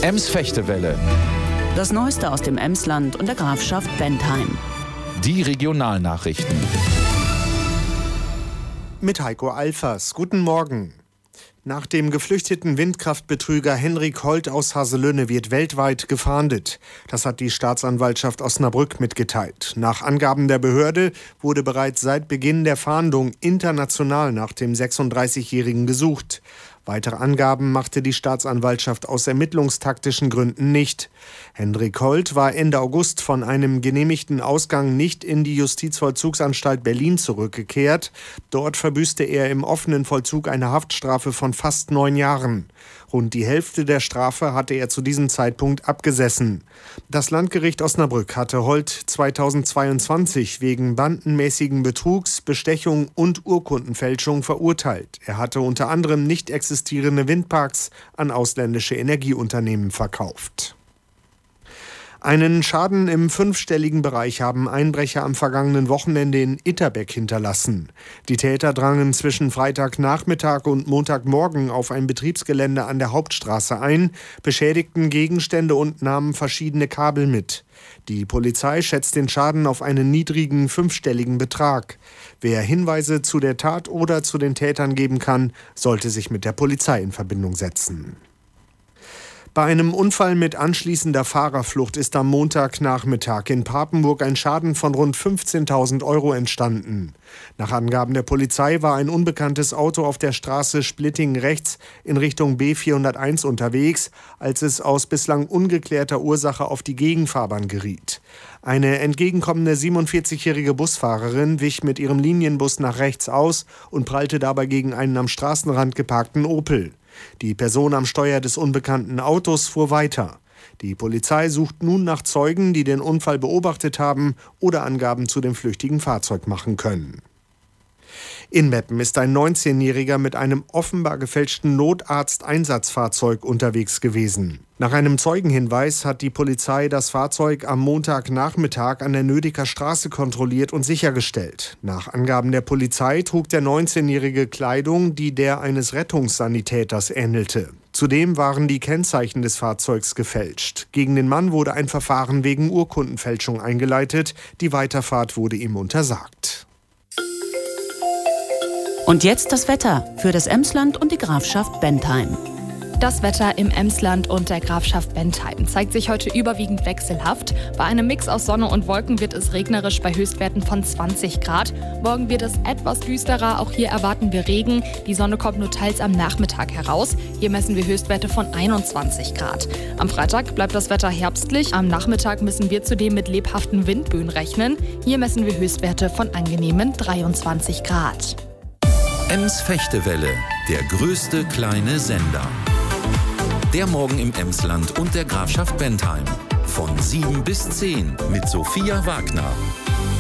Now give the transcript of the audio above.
Ems-Fechtewelle. Das Neueste aus dem Emsland und der Grafschaft Bentheim. Die Regionalnachrichten. Mit Heiko Alfers. Guten Morgen. Nach dem geflüchteten Windkraftbetrüger Henrik Holt aus Haselünne wird weltweit gefahndet. Das hat die Staatsanwaltschaft Osnabrück mitgeteilt. Nach Angaben der Behörde wurde bereits seit Beginn der Fahndung international nach dem 36-Jährigen gesucht. Weitere Angaben machte die Staatsanwaltschaft aus ermittlungstaktischen Gründen nicht. Henrik Holt war Ende August von einem genehmigten Ausgang nicht in die Justizvollzugsanstalt Berlin zurückgekehrt. Dort verbüßte er im offenen Vollzug eine Haftstrafe von fast 9 Jahren. Rund die Hälfte der Strafe hatte er zu diesem Zeitpunkt abgesessen. Das Landgericht Osnabrück hatte Holt 2022 wegen bandenmäßigen Betrugs, Bestechung und Urkundenfälschung verurteilt. Er hatte unter anderem nicht existierende Windparks an ausländische Energieunternehmen verkauft. Einen Schaden im 5-stelligen Bereich haben Einbrecher am vergangenen Wochenende in Itterbeck hinterlassen. Die Täter drangen zwischen Freitagnachmittag und Montagmorgen auf ein Betriebsgelände an der Hauptstraße ein, beschädigten Gegenstände und nahmen verschiedene Kabel mit. Die Polizei schätzt den Schaden auf einen niedrigen 5-stelligen Betrag. Wer Hinweise zu der Tat oder zu den Tätern geben kann, sollte sich mit der Polizei in Verbindung setzen. Bei einem Unfall mit anschließender Fahrerflucht ist am Montagnachmittag in Papenburg ein Schaden von rund 15.000 Euro entstanden. Nach Angaben der Polizei war ein unbekanntes Auto auf der Straße Splitting rechts in Richtung B401 unterwegs, als es aus bislang ungeklärter Ursache auf die Gegenfahrbahn geriet. Eine entgegenkommende 47-jährige Busfahrerin wich mit ihrem Linienbus nach rechts aus und prallte dabei gegen einen am Straßenrand geparkten Opel. Die Person am Steuer des unbekannten Autos fuhr weiter. Die Polizei sucht nun nach Zeugen, die den Unfall beobachtet haben oder Angaben zu dem flüchtigen Fahrzeug machen können. In Meppen ist ein 19-Jähriger mit einem offenbar gefälschten Notarzt-Einsatzfahrzeug unterwegs gewesen. Nach einem Zeugenhinweis hat die Polizei das Fahrzeug am Montagnachmittag an der Nödeker Straße kontrolliert und sichergestellt. Nach Angaben der Polizei trug der 19-Jährige Kleidung, die der eines Rettungssanitäters ähnelte. Zudem waren die Kennzeichen des Fahrzeugs gefälscht. Gegen den Mann wurde ein Verfahren wegen Urkundenfälschung eingeleitet. Die Weiterfahrt wurde ihm untersagt. Und jetzt das Wetter für das Emsland und die Grafschaft Bentheim. Das Wetter im Emsland und der Grafschaft Bentheim zeigt sich heute überwiegend wechselhaft. Bei einem Mix aus Sonne und Wolken wird es regnerisch bei Höchstwerten von 20 Grad. Morgen wird es etwas düsterer, auch hier erwarten wir Regen. Die Sonne kommt nur teils am Nachmittag heraus. Hier messen wir Höchstwerte von 21 Grad. Am Freitag bleibt das Wetter herbstlich. Am Nachmittag müssen wir zudem mit lebhaften Windböen rechnen. Hier messen wir Höchstwerte von angenehmen 23 Grad. Ems-Fechtewelle, der größte kleine Sender. Der Morgen im Emsland und der Grafschaft Bentheim. Von 7 bis 10 mit Sophia Wagner.